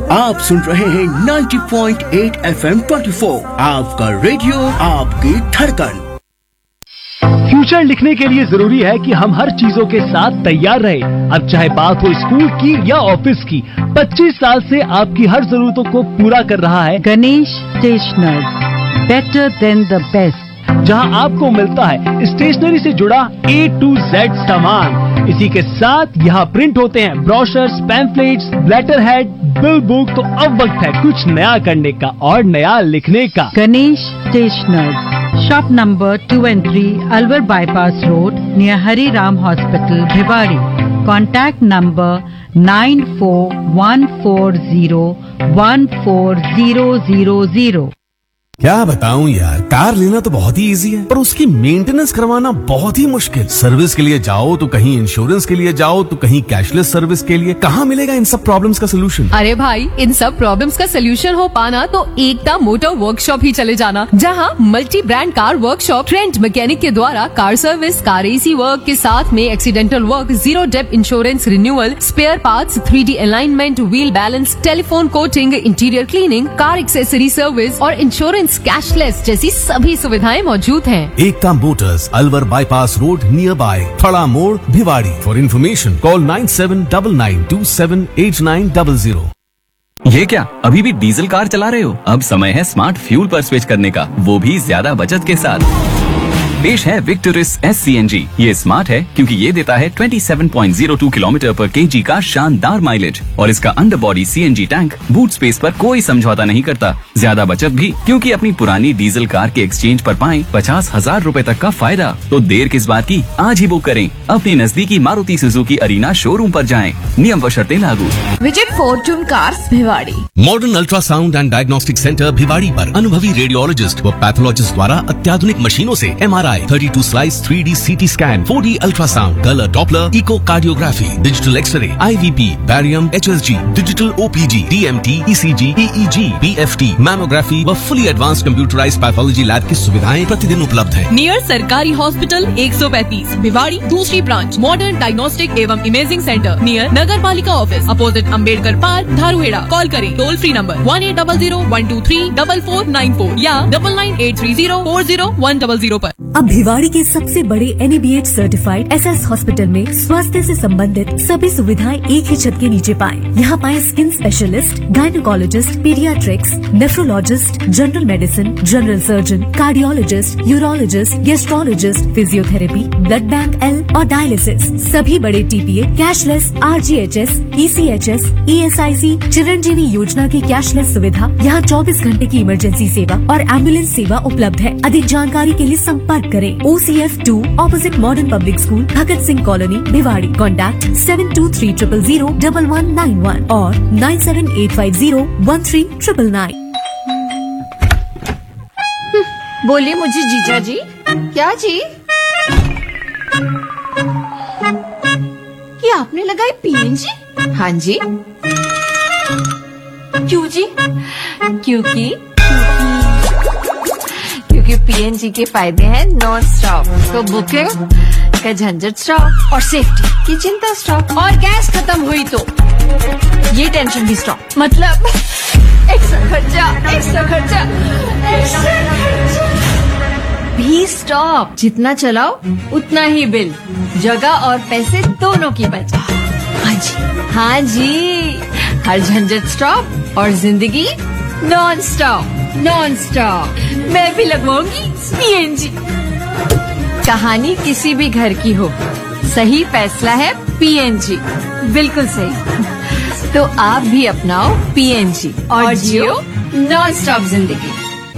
आप सुन रहे हैं 90.8 FM 24, आपका रेडियो, आपकी धड़कन। फ्यूचर लिखने के लिए जरूरी है कि हम हर चीजों के साथ तैयार रहे। अब चाहे बात हो स्कूल की या ऑफिस की, 25 साल से आपकी हर जरूरतों को पूरा कर रहा है Ganesh stationers, better than the best, जहां आपको मिलता है स्टेशनरी से जुड़ा A to Z सामान। इसी के साथ यहाँ प्रिंट होते हैं brochures, pamphlets, letter head, bill book. तो अब वक्त है कुछ नया करने का और नया लिखने का। Ganesh stationers, shop number 2 and 3, Alwar bypass road, near Hari Ram hospital, Bhiwadi. Contact number 9414014000। क्या बताऊं यार, कार लेना तो बहुत ही इजी है, पर उसकी मेंटेनेंस करवाना बहुत ही मुश्किल। सर्विस के लिए जाओ तो कहीं इंश्योरेंस के लिए जाओ तो कहीं कैशलेस सर्विस के लिए। कहाँ मिलेगा इन सब प्रॉब्लम्स का सोल्यूशन? अरे भाई, इन सब प्रॉब्लम्स का सोल्यूशन हो पाना तो एकता मोटर वर्कशॉप ही चले जाना, जहाँ multi brand car workshop trend mechanic के द्वारा car service, car AC work के साथ में accidental work, zero depth insurance renewal, spare parts, 3D alignment, wheel balance, telephone coating, interior cleaning, car accessory service और insurance cashless जैसी सभी सुविधाएं मौजूद हैं। एकता Motors, Alwar bypass road, near by थड़ा मोड़, भिवाड़ी। For information call 9799278900। ये क्या, अभी भी डीजल कार चला रहे हो? अब समय है स्मार्ट फ्यूल पर स्विच करने का, वो भी ज्यादा बचत के साथ। पेश है विक्टोरिस SCNG। ये स्मार्ट है क्योंकि ये देता है 27.02 किलोमीटर पर kg का शानदार माइलेज, और इसका under body CNG tank boot space पर कोई समझौता नहीं करता। ज्यादा बचत भी क्योंकि अपनी पुरानी डीजल कार के एक्सचेंज पर पाएं 50,000 रूपए तक का फायदा। तो देर किस बात की, आज ही बुक करें। अपनी नजदीकी मारुति सुजुकी अरीना शोरूम पर जाएं। नियम व शर्तें लागू। Visit Fortune cars Bhiwadi. Modern ultrasound and diagnostic centre Bhiwadi पर अनुभवी रेडियोलॉजिस्ट व पैथोलॉजिस्ट द्वारा अत्याधुनिक मशीनों से MRI, 32 slice 3D CT scan, 4D ultrasound, colour Doppler, echocardiography, digital x ray, IVP, barium, HSG, digital OPG, DMT, ECG, EEG, BFT, mammography व fully advance computerised pathology lab की सुविधाएं प्रतिदिन उपलब्ध है। नियर सरकारी हॉस्पिटल 135 भिवाड़ी, दूसरी ब्रांच मॉडर्न डायग्नोस्टिक एवं imaging centre near नगर पालिका office, opposite Ambedkar park, Dharuhera. Call करें टोल फ्री नंबर 1800-123-4494 या 9983040100 पर। अब भिवाड़ी के सबसे बड़े NABH सर्टिफाइड SS हॉस्पिटल में स्वास्थ्य से संबंधित सभी सुविधाएं एक ही छत के नीचे पाएं। यहाँ पाएं skin specialist, gynaecologist, paediatrics, nephrologist, general medicine, general surgeon, cardiologist, urologist, gastrologist, physiotherapy, blood bank L और डायलिसिस। सभी बड़े TPA, cashless, RGHS, ECHS, ESIC, Chiranjeevi योजना की कैशलेस सुविधा। यहाँ 24 घंटे की इमरजेंसी सेवा और एम्बुलेंस सेवा उपलब्ध है। अधिक जानकारी के लिए संपर्क करें OCF 2 opposite modern public school, Bhagat Singh colony, Bhiwadi. Contact 7230001191 और 9785013999। बोलिए मुझे जीजा जी। क्या जी? ये आपने लगाई PNG? हाँ जी। क्यों जी? क्योंकि PNG के फायदे हैं नॉन स्टॉप, तो बुकिंग का झंझट स्टॉप और सेफ्टी की चिंता स्टॉप, और गैस खत्म हुई तो ये टेंशन भी स्टॉप। मतलब एक्स्ट्रा खर्चा भी स्टॉप। जितना चलाओ उतना ही बिल, जगह और पैसे दोनों की बचत। हाँ जी, हर झंझट स्टॉप और जिंदगी नॉन स्टॉप। मैं भी लगवाऊंगी PNG। कहानी किसी भी घर की हो, सही फैसला है PNG। बिल्कुल सही। तो आप भी अपनाओ PNG और जियो नॉन स्टॉप जिंदगी।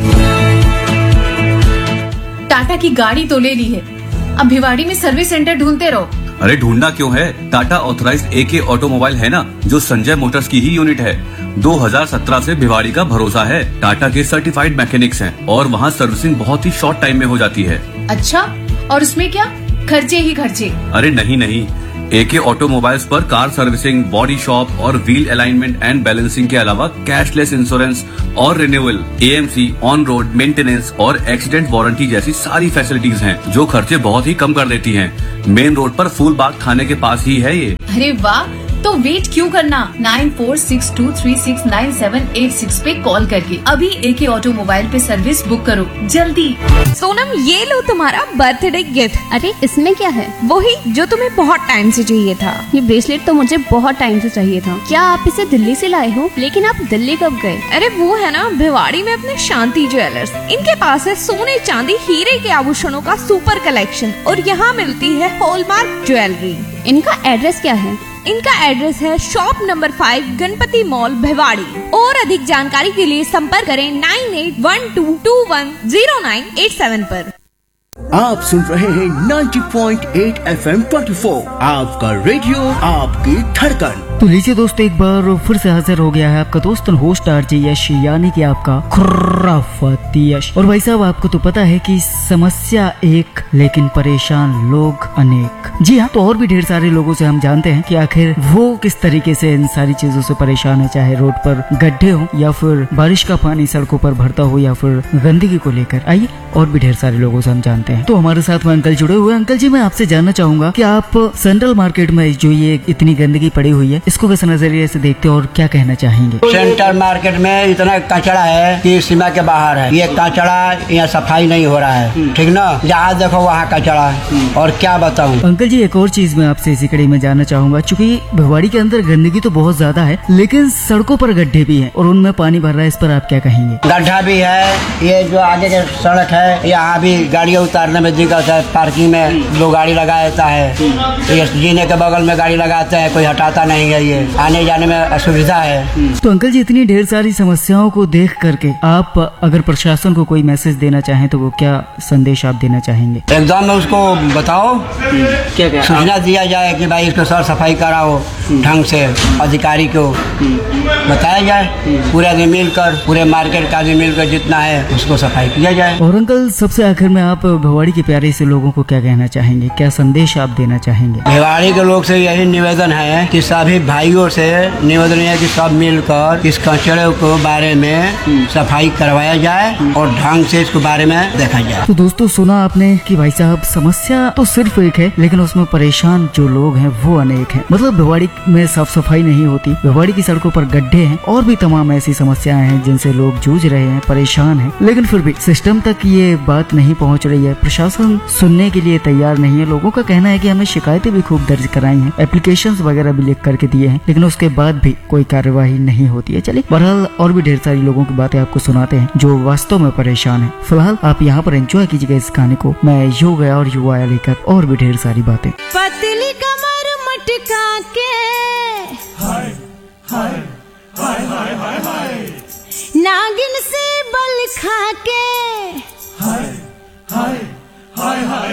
टाटा की गाड़ी तो ले ली है, अब भिवाड़ी में सर्विस सेंटर ढूंढते रहो। अरे ढूंढना क्यों है, टाटा ऑथराइज्ड AK ऑटोमोबाइल है ना, जो संजय मोटर्स की ही यूनिट है। 2017 से भिवाड़ी का भरोसा है। टाटा के सर्टिफाइड मैकेनिक्स हैं और वहाँ सर्विसिंग बहुत ही शॉर्ट टाइम में हो जाती है। अच्छा, और उसमें क्या खर्चे ही खर्चे? अरे नहीं, AK ऑटोमोबाइल्स पर कार सर्विसिंग, बॉडी शॉप और व्हील अलाइनमेंट एंड बैलेंसिंग के अलावा कैशलेस इंश्योरेंस और renewal, AMC, on road maintenance और एक्सीडेंट वारंटी जैसी सारी फैसिलिटीज हैं, जो खर्चे बहुत ही कम कर देती हैं। मेन रोड पर फूलबाग थाने के पास ही है ये। अरे वाह, तो वेट क्यों करना, 9462369786 पे कॉल करके अभी AK ऑटोमोबाइल पे सर्विस बुक करो जल्दी। सोनम, ये लो तुम्हारा बर्थडे गिफ्ट। अरे इसमें क्या है? वही जो तुम्हें बहुत टाइम से चाहिए था। ये ब्रेसलेट तो मुझे बहुत टाइम से चाहिए था। क्या आप इसे दिल्ली से लाए हो? लेकिन आप दिल्ली कब गए? अरे वो है ना भिवाड़ी में अपने शांति ज्वेलर्स। इनके पास है सोने चांदी हीरे के आभूषणों का सुपर कलेक्शन और यहाँ मिलती है हॉलमार्क ज्वेलरी। इनका एड्रेस क्या है? इनका एड्रेस है shop number 5 Ganpati mall Bhiwadi. और अधिक जानकारी के लिए संपर्क करें 9812210987 पर। आप सुन रहे हैं 90.8 FM 24 आपका रेडियो आपकी धड़कन। तो लीजिए दोस्तों, एक बार फिर से हाजिर हो गया है आपका दोस्त होस्ट आरजे यश, यानी कि आपका खुराफाती यश। और भाई साहब, आपको तो पता है कि समस्या एक लेकिन परेशान लोग अनेक। जी हाँ, तो और भी ढेर सारे लोगों से हम जानते हैं कि आखिर वो किस तरीके से इन सारी चीजों से परेशान है, चाहे रोड पर गड्ढे हो या फिर बारिश का पानी सड़कों पर भरता हो या फिर गंदगी को लेकर। आइए और भी ढेर सारे लोगों से हम जानते हैं। तो हमारे साथ में अंकल जुड़े हुए। अंकल जी, मैं आपसे जानना चाहूंगा कि आप सेंट्रल मार्केट में जो ये इतनी गंदगी पड़ी हुई है, इसको किस नजरिए से देखते हो और क्या कहना चाहेंगे? सेंट्रल मार्केट में इतना कचरा है कि सीमा के बाहर है। ये कचरा यहाँ सफाई नहीं हो रहा है, ठीक ना? जहाँ देखो वहाँ कचरा है। और क्या बताऊँ अंकल जी, एक और चीज मैं आपसे इसी कड़ी में जानना चाहूंगा। चूँकि भिवाड़ी के अंदर गंदगी तो बहुत ज्यादा है, लेकिन सड़कों पर गड्ढे भी है और उनमें पानी भर रहा है, इस पर आप क्या कहेंगे? गड्ढा भी है, ये जो आगे के सड़क है यहाँ भी गाड़ियाँ उतारने में दिक्कत है। पार्किंग में लोग गाड़ी लगा देता है, ये जीने के बगल में गाड़ी लगाते हैं, कोई हटाता नहीं है। ये आने जाने में असुविधा है। तो अंकल जी, इतनी ढेर सारी समस्याओं को देख करके आप अगर प्रशासन को कोई मैसेज देना चाहें तो वो क्या संदेश आप देना चाहेंगे? एकदम उसको बताओ, क्या सूचना दिया जाए कि भाई इसको साफ सफाई कराओ ढंग से। अधिकारी को बताया जाए, पूरे आदमी मिलकर, पूरे मार्केट का आदमी मिलकर जितना है उसको सफाई किया जाए। और अंकल, सबसे आखिर में आप भिवाड़ी के प्यारे से लोगों को क्या कहना चाहेंगे, क्या संदेश आप देना चाहेंगे? भिवाड़ी के लोग से यही निवेदन है कि सभी भाइयों से निवेदन है कि सब मिलकर इस कचरे को बारे में सफाई करवाया जाए और ढंग से इसको बारे में देखा जाए। तो दोस्तों, सुना आपने कि भाई साहब, समस्या तो सिर्फ एक है लेकिन उसमें परेशान जो लोग हैं वो अनेक हैं। मतलब भिवाड़ी में साफ सफाई नहीं होती, भिवाड़ी की सड़कों पर गड्ढे हैं और भी तमाम ऐसी समस्याएं हैं जिनसे लोग जूझ रहे हैं, परेशान हैं। लेकिन फिर भी सिस्टम तक ये बात नहीं पहुंच रही है, प्रशासन सुनने के लिए तैयार नहीं है। लोगों का कहना है कि हमने शिकायतें भी खूब दर्ज कराई हैं, एप्लीकेशंस वगैरह भी लिख करके दिए हैं, लेकिन उसके बाद भी कोई कार्यवाही नहीं होती है। चलिए, बहरहाल और भी ढेर सारी लोगों की बातें आपको सुनाते हैं जो वास्तव में परेशान है। फिलहाल आप यहाँ पर एंजॉय कीजिएगा इस गाने को। मैं यू गया और यू आया लेकर और भी ढेर सारी बातें। पतली कमर मटका के हाय हाय हाय हाय हाय नागिन से बल खा के